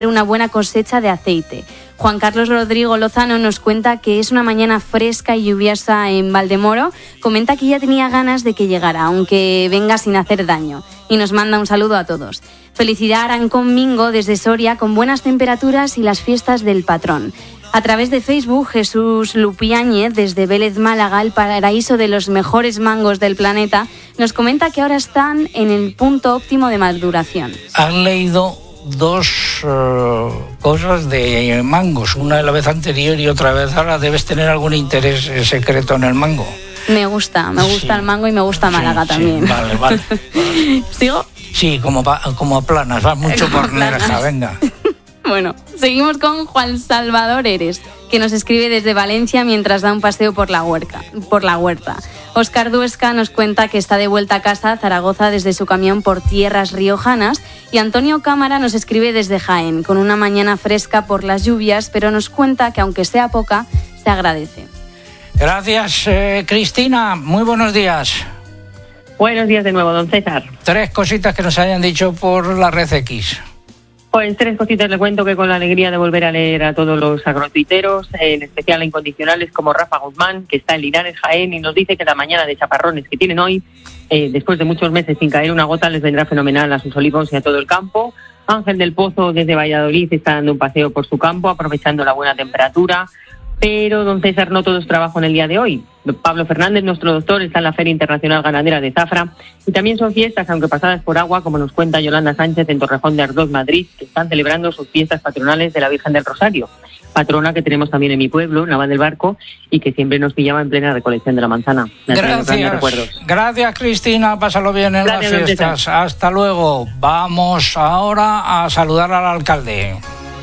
una buena cosecha de aceite. Juan Carlos Rodrigo Lozano nos cuenta que es una mañana fresca y lluviosa en Valdemoro. Comenta que ya tenía ganas de que llegara, aunque venga sin hacer daño. Y nos manda un saludo a todos. Felicidad a Arancón Mingo desde Soria, con buenas temperaturas y las fiestas del patrón. A través de Facebook, Jesús Lupiáñez, desde Vélez, Málaga, el paraíso de los mejores mangos del planeta, nos comenta que ahora están en el punto óptimo de maduración. Han leído dos cosas de mangos, una de la vez anterior y otra vez ahora. Debes tener algún interés secreto en el mango. Me gusta el mango y me gusta Málaga también. Vale. ¿Sigo? Sí, como aplanas, vas mucho por Nerja, venga. Bueno, seguimos con Juan Salvador Eres, que nos escribe desde Valencia mientras da un paseo por la huerta. Óscar Duesca nos cuenta que está de vuelta a casa a Zaragoza desde su camión por tierras riojanas, y Antonio Cámara nos escribe desde Jaén, con una mañana fresca por las lluvias, pero nos cuenta que aunque sea poca, se agradece. Gracias, Cristina. Muy buenos días. Buenos días de nuevo, don César. 3 cositas que nos hayan dicho por la Red X. Pues 3 cositas le cuento, que con la alegría de volver a leer a todos los agrotuiteros, en especial a incondicionales como Rafa Guzmán, que está en Linares, Jaén, y nos dice que la mañana de chaparrones que tienen hoy, después de muchos meses sin caer una gota, les vendrá fenomenal a sus olivos y a todo el campo. Ángel del Pozo, desde Valladolid, está dando un paseo por su campo, aprovechando la buena temperatura. Pero, don César, no todo es trabajo en el día de hoy. Pablo Fernández, nuestro doctor, está en la Feria Internacional Ganadera de Zafra, y también son fiestas, aunque pasadas por agua, como nos cuenta Yolanda Sánchez en Torrejón de Ardoz, Madrid, que están celebrando sus fiestas patronales de la Virgen del Rosario, patrona que tenemos también en mi pueblo, Nava del Barco, y que siempre nos pillaba en plena recolección de la manzana. Gracias, Cristina, pásalo bien en las fiestas. Hasta luego. Vamos ahora a saludar al alcalde.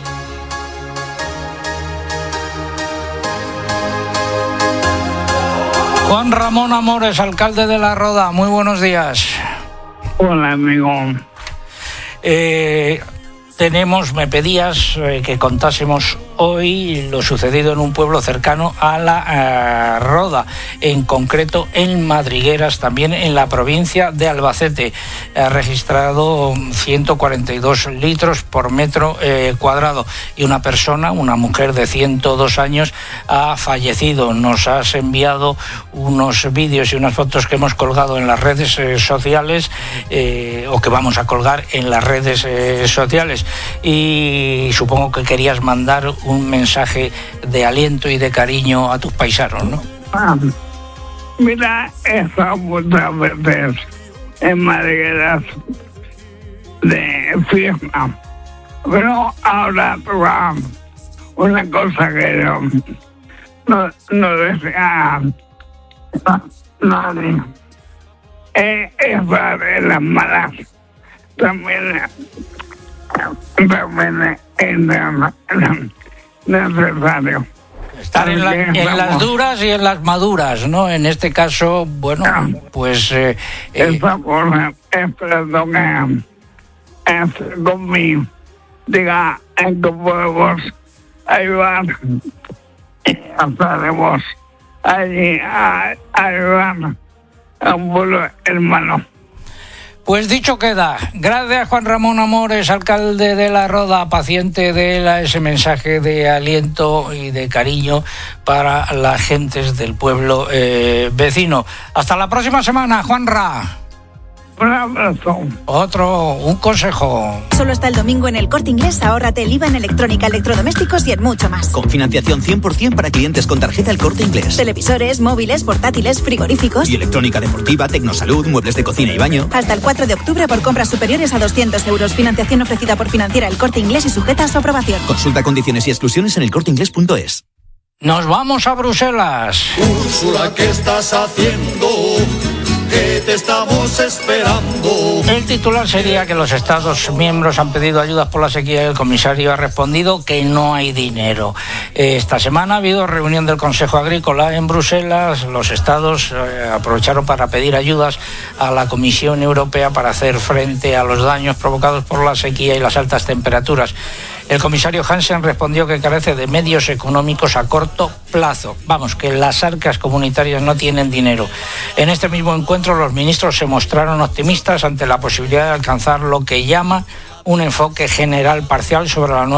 Juan Ramón Amores, alcalde de La Roda, muy buenos días. Hola, amigo. Me pedías que contásemos hoy lo sucedido en un pueblo cercano a La Roda, en concreto en Madrigueras, también en la provincia de Albacete. Ha registrado 142 litros por metro cuadrado, y una mujer de 102 años, ha fallecido. Nos has enviado unos vídeos y unas fotos que hemos colgado en las redes sociales, o que vamos a colgar en las redes sociales, y supongo que querías mandar un mensaje de aliento y de cariño a tus paisanos, ¿no? Mira, he estado muchas veces en Madrigueras de fiesta, pero ahora toca una cosa que no decía nadie. Estar en las malas también es necesario. Estar en las duras y en las maduras, ¿no? En este caso, bueno, pues... Esta cosa, esperando que conmigo diga en que podemos ayudar, estaremos allí a ayudar a un pueblo hermano. Pues dicho queda. Gracias, Juan Ramón Amores, alcalde de La Roda, paciente de ese mensaje de aliento y de cariño para las gentes del pueblo vecino. Hasta la próxima semana, Juanra. Un abrazo. Un consejo. Solo hasta el domingo en El Corte Inglés, ahórrate el IVA en electrónica, electrodomésticos y en mucho más. Con financiación 100% para clientes con tarjeta El Corte Inglés. Televisores, móviles, portátiles, frigoríficos. Y electrónica deportiva, tecnosalud, muebles de cocina y baño. Hasta el 4 de octubre por compras superiores a 200 euros. Financiación ofrecida por Financiera El Corte Inglés y sujeta a su aprobación. Consulta condiciones y exclusiones en elcorteinglés.es. Nos vamos a Bruselas. Úrsula, ¿qué estás haciendo? Que te estamos esperando. El titular sería que los Estados miembros han pedido ayudas por la sequía y el comisario ha respondido que no hay dinero. Esta semana ha habido reunión del Consejo Agrícola en Bruselas. Los Estados aprovecharon para pedir ayudas a la Comisión Europea para hacer frente a los daños provocados por la sequía y las altas temperaturas. El comisario Hansen respondió que carece de medios económicos a corto plazo. Vamos, que las arcas comunitarias no tienen dinero. En este mismo encuentro los ministros se mostraron optimistas ante la posibilidad de alcanzar lo que llama un enfoque general parcial sobre la nueva